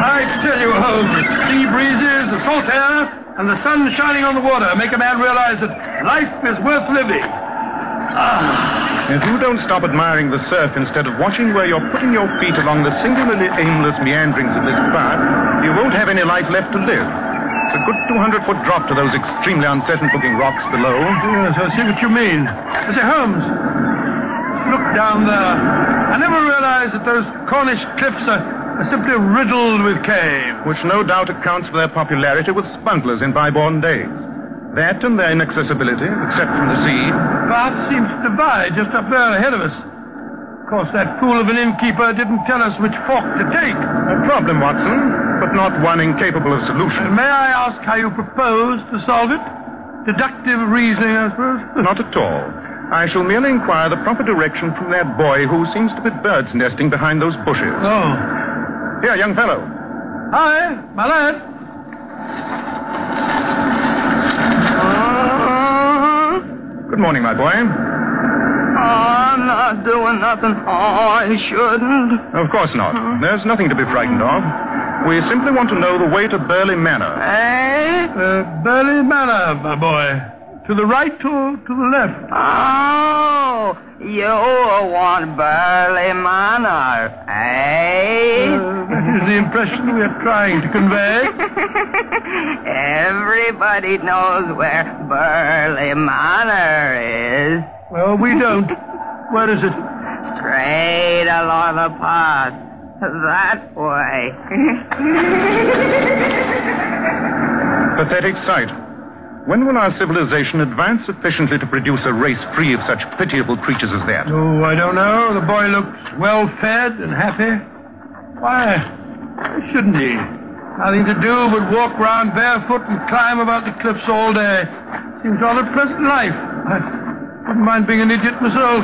I tell you, Holmes, sea breezes, the salt air, and the sun shining on the water make a man realize that life is worth living. If you don't stop admiring the surf instead of watching where you're putting your feet along the singularly aimless meanderings of this path, you won't have any life left to live. It's a good 200-foot drop to those extremely unpleasant-looking rocks below. Yes, I see what you mean. I say, Holmes, look down there. I never realized that those Cornish cliffs are simply riddled with cave. Which no doubt accounts for their popularity with smugglers in bygone days. That and their inaccessibility, except from the sea. The path seems to divide just up there ahead of us. Of course, that fool of an innkeeper didn't tell us which fork to take. A problem, Watson, but not one incapable of solution. May I ask how you propose to solve it? Deductive reasoning, I suppose? Not at all. I shall merely inquire the proper direction from that boy who seems to be bird's nesting behind those bushes. Oh. Here, young fellow. Hi, my lad. Good morning, my boy. I'm not doing nothing I shouldn't. Of course not. There's nothing to be frightened of. We simply want to know the way to Burley Manor. Burley Manor, my boy. To the right or to the left? Oh, you want Burley Manor, eh? That is the impression we are trying to convey. Everybody knows where Burley Manor is. Well, we don't. Where is it? Straight along the path. That way. Pathetic sight. When will our civilization advance sufficiently to produce a race free of such pitiable creatures as that? Oh, I don't know. The boy looks well-fed and happy. Why shouldn't he? Nothing to do but walk round barefoot and climb about the cliffs all day. Seems rather a pleasant life. I wouldn't mind being an idiot myself.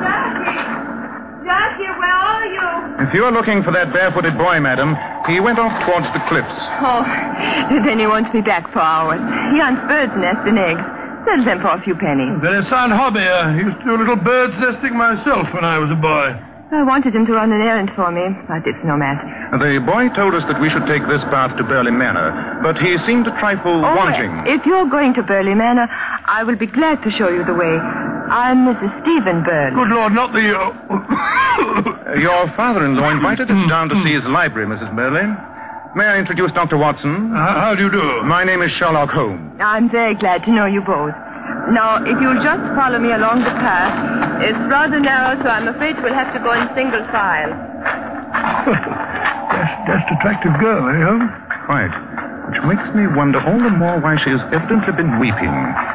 Jackie, where are you? If you're looking for that barefooted boy, madam, he went off towards the cliffs. Oh, then he won't be back for hours. He hunts birds' nests and eggs. Sells them for a few pennies. Very sound hobby. I used to do a little bird's nesting myself when I was a boy. I wanted him to run an errand for me, but it's no matter. The boy told us that we should take this path to Burley Manor, but he seemed a trifle wanting. If you're going to Burley Manor, I will be glad to show you the way. I'm Mrs. Stephen Burley. Good Lord, not the... Your father-in-law invited us down to see his library, Mrs. Burley. May I introduce Dr. Watson? How do you do? My name is Sherlock Holmes. I'm very glad to know you both. Now, if you'll just follow me along the path, it's rather narrow, so I'm afraid we'll have to go in single file. That's attractive girl, eh, Holmes? Quite. Which makes me wonder all the more why she has evidently been weeping.